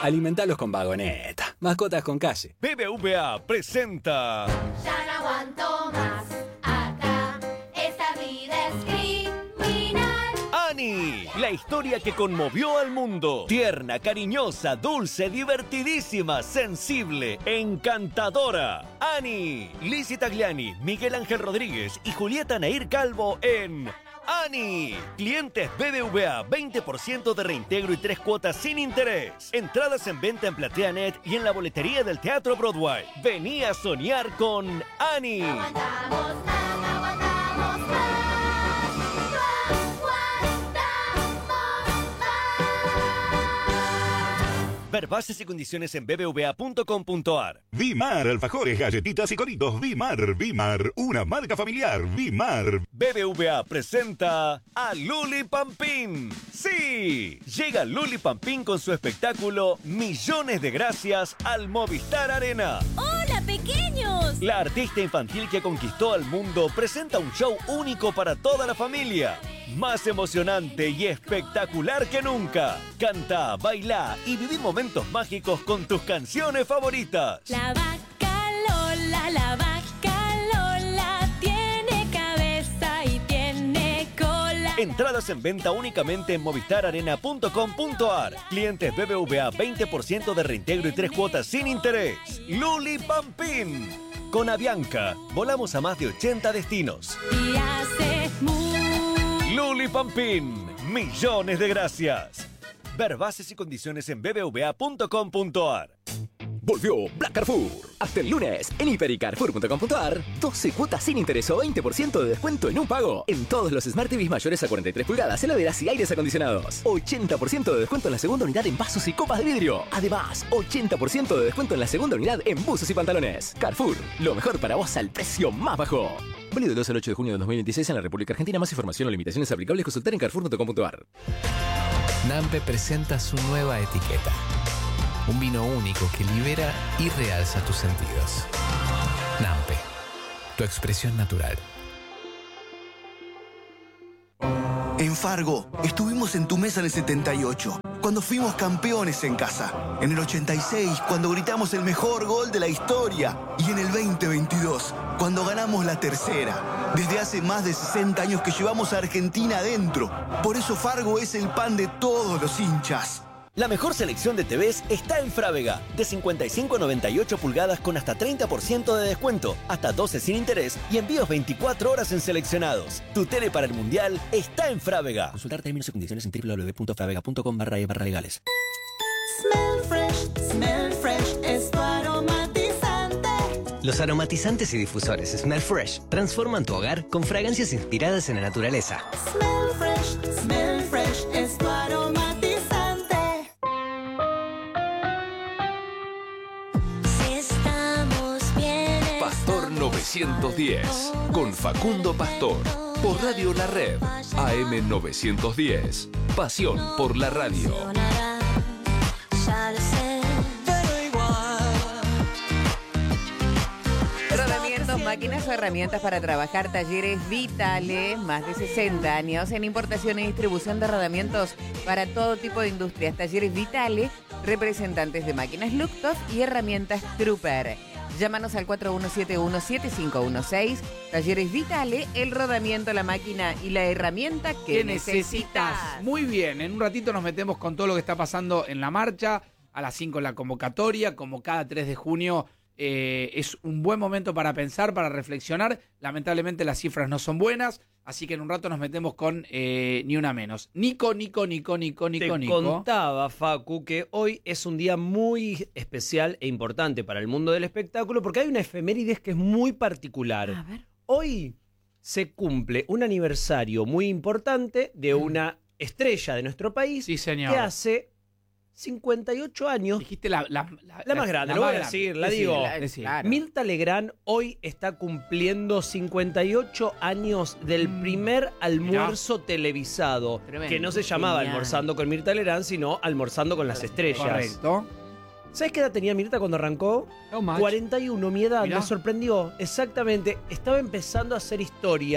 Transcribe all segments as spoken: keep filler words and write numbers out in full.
Alimentalos con Vagoneta. Mascotas con calle. B B V A presenta... Ya no aguanto más. Acá esta vida es criminal. Annie, la historia que conmovió al mundo. Tierna, cariñosa, dulce, divertidísima, sensible, encantadora. Annie, Lizzie Tagliani, Miguel Ángel Rodríguez y Julieta Nair Calvo en... Annie, clientes B B V A, veinte por ciento de reintegro y tres cuotas sin interés. Entradas en venta en PlateaNet y en la boletería del Teatro Broadway. Vení a soñar con Annie. No aguantamos más, no aguantamos más. No aguantamos más. Ver bases y condiciones en b b v a punto com punto a r. Vimar, alfajores, galletitas y coritos. Vimar, Vimar, una marca familiar. Vimar. B B V A presenta a Luli Pampín. ¡Sí! Llega Luli Pampín con su espectáculo Millones de Gracias al Movistar Arena. ¡Hola, pequeños! La artista infantil que conquistó al mundo presenta un show único para toda la familia. Más emocionante y espectacular que nunca. Canta, baila y viví momentos mágicos con tus canciones favoritas. La vaca Lola, la vaca Lola tiene cabeza y tiene cola. Entradas en venta únicamente en movistar arena punto com punto a r. Clientes B B V A, veinte por ciento de reintegro y tres cuotas sin interés. Luli Pampín. Con Avianca, volamos a más de ochenta destinos. Y hace mu. Luli Pampín. Millones de gracias. Ver bases y condiciones en b b v a punto com punto a r. Volvió Black Carrefour. Hasta el lunes, en hiper y carrefour punto com punto a r, doce cuotas sin interés o veinte por ciento de descuento en un pago. En todos los Smart T Vs mayores a cuarenta y tres pulgadas, heladeras y aires acondicionados. ochenta por ciento de descuento en la segunda unidad en vasos y copas de vidrio. Además, ochenta por ciento de descuento en la segunda unidad en buzos y pantalones. Carrefour, lo mejor para vos al precio más bajo. Válido del dos al ocho de junio de dos mil veintiséis en la República Argentina. Más información o limitaciones aplicables consultar en carrefour punto com punto a r. Nampe presenta su nueva etiqueta. Un vino único que libera y realza tus sentidos. Nampe, tu expresión natural. En Fargo, estuvimos en tu mesa en el setenta y ocho, cuando fuimos campeones en casa. En el ochenta y seis, cuando gritamos el mejor gol de la historia. Y en el veinte veintidós, cuando ganamos la tercera. Desde hace más de sesenta años que llevamos a Argentina adentro. Por eso Fargo es el pan de todos los hinchas. La mejor selección de T Vs está en Frávega. De cincuenta y cinco a noventa y ocho pulgadas con hasta treinta por ciento de descuento, hasta doce sin interés y envíos veinticuatro horas en seleccionados. Tu tele para el Mundial está en Frávega. Consultar términos y condiciones en w w w punto fravega punto com barra e barra legales. Smell fresh, smell fresh es tu aromatizante. Los aromatizantes y difusores Smell Fresh transforman tu hogar con fragancias inspiradas en la naturaleza. Smell fresh, smell fresh es tu aromatizante. novecientos diez con Facundo Pastor por Radio La Red A M novecientos diez. Pasión por la radio. Rodamientos, máquinas o herramientas para trabajar. Talleres Vitale, más de sesenta años en importación y distribución de rodamientos para todo tipo de industrias. Talleres Vitale, representantes de máquinas Luxoft y herramientas Trooper. Llámanos al cuatro uno siete uno, siete cinco uno seis. Talleres Vitale, el rodamiento, la máquina y la herramienta que ¿Qué necesitas? necesitas? Muy bien, en un ratito nos metemos con todo lo que está pasando en la marcha. A las cinco en la convocatoria, como cada tres de junio. Eh, es un buen momento para pensar, para reflexionar. Lamentablemente las cifras no son buenas, así que en un rato nos metemos con eh, ni una menos. Nico, Nico, Nico, Nico, Nico, Te Nico. contaba, Facu, que hoy es un día muy especial e importante para el mundo del espectáculo porque hay una efemérides que es muy particular. A ver. Hoy se cumple un aniversario muy importante de una estrella de nuestro país. Sí, señor. Que hace cincuenta y ocho años. Dijiste la, la, la, la más grande, la lo voy más a decir, grande. la Decir, digo. la- decir. Claro. Mirta Legrand hoy está cumpliendo cincuenta y ocho años del primer almuerzo televisado. Tremendo. Que no se llamaba Genial. Almorzando con Mirta Legrand, sino Almorzando con las Estrellas. Correcto. ¿Sabes qué edad tenía Mirta cuando arrancó? How much? cuarenta y uno, mi edad, Mirá. me sorprendió. Exactamente, estaba empezando a hacer historia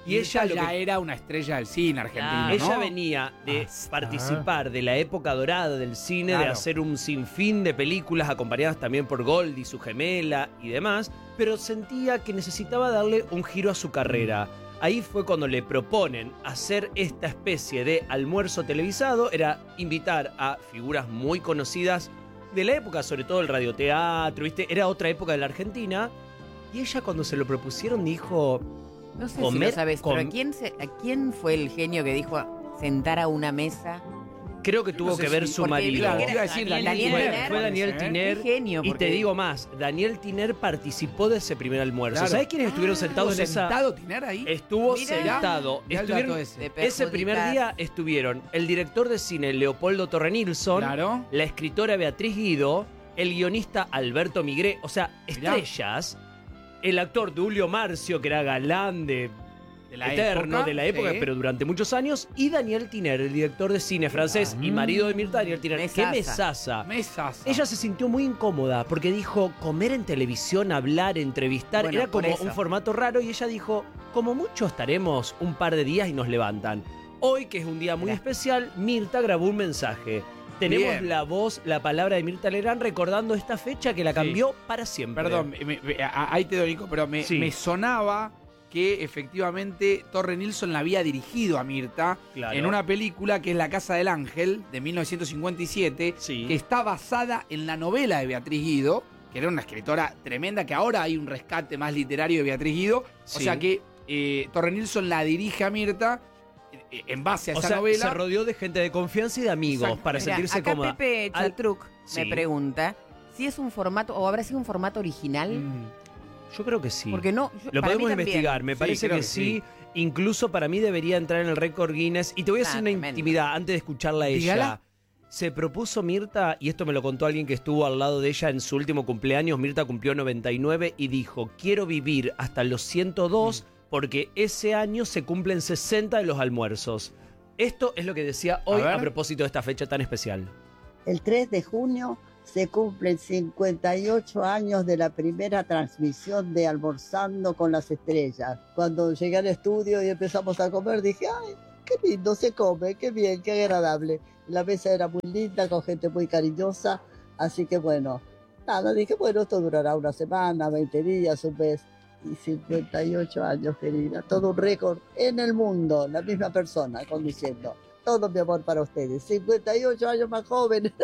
Y ella lo ya que- era una estrella del cine argentino, ¿no? Ella venía de participar de la época dorada del cine, de Claro. hacer un sinfín de películas acompañadas también por Goldie, su gemela y demás, pero sentía que necesitaba darle un giro a su carrera. Ahí fue cuando le proponen hacer esta especie de almuerzo televisado, era invitar a figuras muy conocidas de la época, sobre todo el radioteatro, ¿viste? Era otra época de la Argentina. Y ella cuando se lo propusieron dijo... No sé si comer, lo sabes, com- pero ¿a quién, se- ¿a quién fue el genio que dijo sentar a una mesa? Creo que tuvo No sé que ver si- su porque marido. claro, te iba a decir, Daniel Daniel fue, Tiner, fue Daniel ¿eh? Tiner. Qué genio, Y porque- te digo más, Daniel Tiner participó de ese primer almuerzo. Claro. ¿Sabés quiénes estuvieron Ah, sentados en esa? ¿Sentado Tiner ahí? Estuvo Mirá. sentado. Mirá el Estuvieron- dato ese. Te ese primer perjudicás. día estuvieron el director de cine Leopoldo Torrenilson, Claro. la escritora Beatriz Guido, el guionista Alberto Migré, o sea, Mirá. estrellas, el actor Tulio Marcio, que era galán de, De la eterno época, de la época, sí. pero durante muchos años, y Daniel Tiner, el director de cine francés y marido de Mirta, Daniel Tiner. ¡Qué mesaza! Mesaza. Ella se sintió muy incómoda porque dijo comer en televisión, hablar, entrevistar, Bueno, era por como eso. un formato raro y ella dijo, como mucho estaremos un par de días y nos levantan. Hoy, que es un día muy Mirá. especial, Mirta grabó un mensaje. Tenemos Bien. la voz, la palabra de Mirta Legrand recordando esta fecha que la Sí. cambió para siempre. Perdón, me- me- a- ahí te doy, Nico, pero me, Sí. me sonaba que efectivamente Torre Nilsson la había dirigido a Mirta Claro. en una película que es La Casa del Ángel, de mil novecientos cincuenta y siete, Sí. que está basada en la novela de Beatriz Guido, que era una escritora tremenda, que ahora hay un rescate más literario de Beatriz Guido. O Sí. sea que eh, Torre Nilsson la dirige a Mirta eh, en base a O esa sea, novela. se rodeó de gente de confianza y de amigos Exacto. para Mirá, sentirse acá cómoda. Pepe Al- Chatruc Sí. me pregunta si es un formato, o habrá sido un formato original. Mm. Yo creo que sí. Porque no, yo- Lo para mí podemos también. investigar, me Sí, parece creo que, que sí. Incluso para mí debería entrar en el récord Guinness. Y te voy a Ah, hacer una tremendo. intimidad antes de escucharla a ella. Dígala. Se propuso Mirta, y esto me lo contó alguien que estuvo al lado de ella en su último cumpleaños. Mirta cumplió noventa y nueve y dijo: quiero vivir hasta los ciento dos porque ese año se cumplen sesenta de los almuerzos. Esto es lo que decía hoy A ver. a propósito de esta fecha tan especial. El tres de junio se cumplen cincuenta y ocho años de la primera transmisión de Almorzando con las Estrellas. Cuando llegué al estudio y empezamos a comer, dije, ay, qué lindo se come, qué bien, qué agradable. La mesa era muy linda, con gente muy cariñosa, así que bueno, nada, dije, bueno, esto durará una semana, veinte días, un mes. Y cincuenta y ocho años, querida, todo un récord en el mundo, la misma persona conduciendo. Todo mi amor para ustedes, cincuenta y ocho años más jóvenes.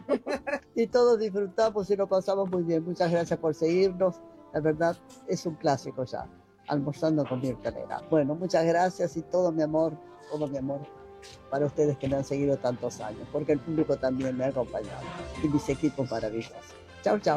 Y todos disfrutamos y lo pasamos muy bien. Muchas gracias por seguirnos. La verdad, es un clásico ya. Almorzando con Mirta Legrand. Bueno, muchas gracias y todo mi amor, todo mi amor para ustedes que me han seguido tantos años, porque el público también me ha acompañado y mis equipos maravillosos. Chau, chau.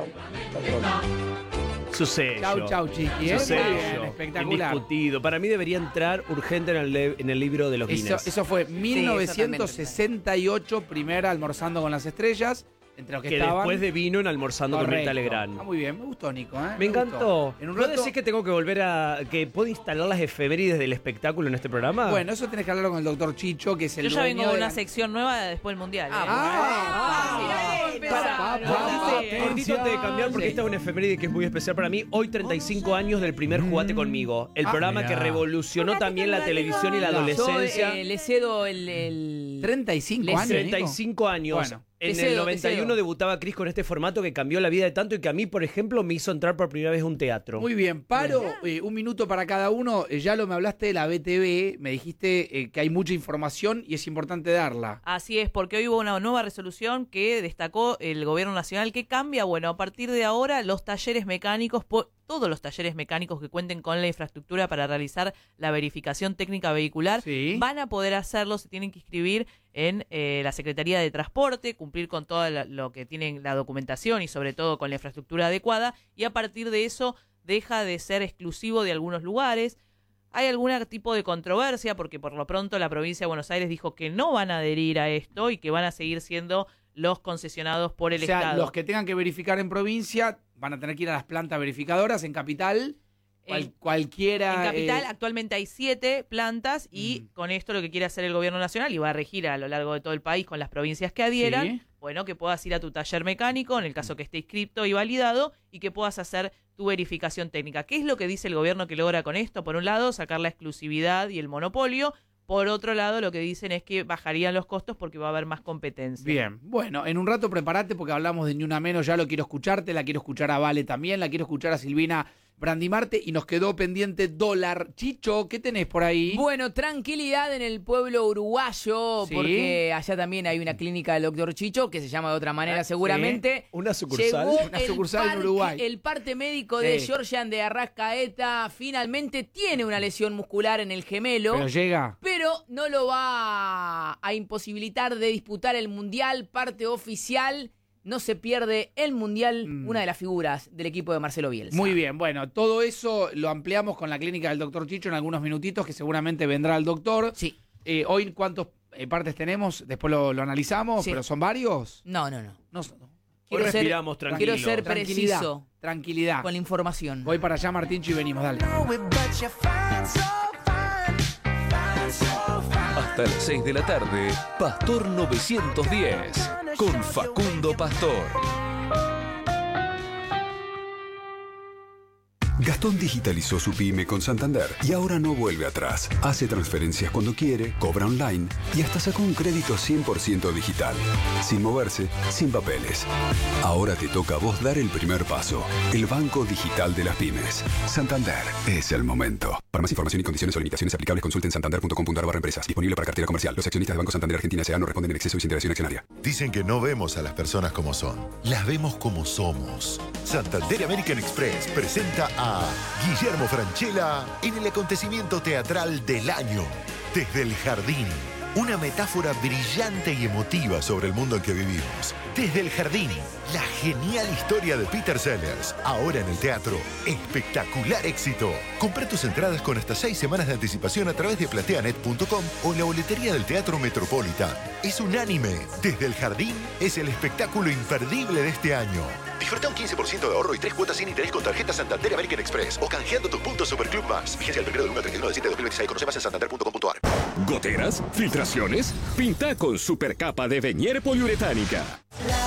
Su sello. Chau, chau, chiqui. Su ¿eh? sello. Muy bien, espectacular. Indiscutido. Para mí debería entrar urgente en el, le- en el libro de los Eso, Guinness. eso fue mil novecientos sesenta y ocho, primera Almorzando con las Estrellas, entre los que, que estaban... después de vino en Almorzando con Mirta Correcto. Legrand. Ah, muy bien, me gustó, Nico. ¿eh? Me encantó. gustó. En un ¿No rato... decís que tengo que volver a... que puedo instalar las efemérides del espectáculo en este programa? Bueno, eso tenés que hablar con el doctor Chicho, que es el Yo ya dueño vengo de de una la- sección nueva después del Mundial. Ah, ¿eh? ah, Cortito antes de cambiar porque esta es una efeméride que es muy especial para mí. Hoy treinta y cinco años del primer Jugate Conmigo. El Ah, programa mirá. que revolucionó también la televisión y la Yo adolescencia. eh, le cedo el... el... treinta y cinco Le- años, treinta y Nico. cinco años. Bueno. En Te el cedo, te noventa y uno cedo. debutaba Cris con este formato que cambió la vida de tanto y que a mí, por ejemplo, me hizo entrar por primera vez a un teatro. Muy bien, paro, eh, un minuto para cada uno. Eh, ya lo me hablaste de la B T V, me dijiste eh, que hay mucha información y es importante darla. Así es, porque hoy hubo una nueva resolución que destacó el gobierno nacional que cambia, bueno, a partir de ahora los talleres mecánicos, po- todos los talleres mecánicos que cuenten con la infraestructura para realizar la verificación técnica vehicular, Sí. van a poder hacerlo, se tienen que inscribir en eh, la Secretaría de Transporte, cumplir con todo la- lo que tienen la documentación y sobre todo con la infraestructura adecuada, y a partir de eso deja de ser exclusivo de algunos lugares. Hay algún tipo de controversia porque por lo pronto la provincia de Buenos Aires dijo que no van a adherir a esto y que van a seguir siendo los concesionados por el O sea, Estado. los que tengan que verificar en provincia van a tener que ir a las plantas verificadoras en capital. Cual- En- cualquiera. En Capital eh, actualmente hay siete plantas y con esto lo que quiere hacer el gobierno nacional y va a regir a lo largo de todo el país con las provincias que adhieran, Sí. bueno, que puedas ir a tu taller mecánico, en el caso que esté inscripto y validado, y que puedas hacer tu verificación técnica. ¿Qué es lo que dice el gobierno que logra con esto? Por un lado, sacar la exclusividad y el monopolio. Por otro lado, lo que dicen es que bajarían los costos porque va a haber más competencia. Bien, bueno, en un rato prepárate porque hablamos de Ni Una Menos, ya lo quiero escucharte, la quiero escuchar a Vale también, la quiero escuchar a Silvina Brandimarte y nos quedó pendiente dólar. Chicho, ¿qué tenés por ahí? Bueno, tranquilidad en el pueblo uruguayo, ¿Sí? porque allá también hay una clínica del doctor Chicho, que se llama de otra manera seguramente. ¿Sí? Una sucursal. Llegó Una el sucursal en parque- Uruguay. El parte médico de Sí. Georgian de Arrascaeta finalmente tiene una lesión muscular en el gemelo. Pero llega. Pero no lo va a imposibilitar de disputar el Mundial, parte oficial. No se pierde el Mundial, Mm. una de las figuras del equipo de Marcelo Bielsa. Muy bien, bueno, todo eso lo ampliamos con la clínica del doctor Chicho en algunos minutitos, que seguramente vendrá el doctor. Sí. Eh, hoy, ¿cuántos eh, partes tenemos? Después lo, lo analizamos, Sí. pero ¿son varios? No, no, no. No, Hoy respiramos tranquilos. Quiero ser Tranquilidad, preciso tranquilidad. con la información. Voy para allá, Martíncho, y venimos, dale. Hasta las seis de la tarde, Pastor novecientos diez, con Facundo Pastor. Gastón digitalizó su pyme con Santander y ahora no vuelve atrás. Hace transferencias cuando quiere, cobra online y hasta sacó un crédito cien por ciento digital. Sin moverse, sin papeles. Ahora te toca a vos dar el primer paso. El banco digital de las pymes. Santander. Es el momento. Para más información y condiciones o limitaciones aplicables, consulten santander punto com punto a r barra empresas. Disponible para cartera comercial. Los accionistas de Banco Santander Argentina S A no responden en exceso y sin interacción accionaria. Dicen que no vemos a las personas como son, las vemos como somos. Santander American Express presenta a Guillermo Francella en el acontecimiento teatral del año, Desde el Jardín. Una metáfora brillante y emotiva sobre el mundo en que vivimos. Desde el Jardín, la genial historia de Peter Sellers. Ahora en el teatro, espectacular éxito. Compra tus entradas con hasta seis semanas de anticipación a través de plateanet punto com o en la boletería del Teatro Metropolitan. Es unánime. Desde el Jardín es el espectáculo imperdible de este año. Disfruta un quince por ciento de ahorro y tres cuotas sin interés con tarjeta Santander American Express o canjeando tus puntos Superclub Más. Vigencia del primero del uno al treinta y uno de diciembre de dos mil veintiséis. Conoce más en santander punto com punto a r. ¿Goteras? ¿Filtraciones? Pinta con supercapa de Venier poliuretánica.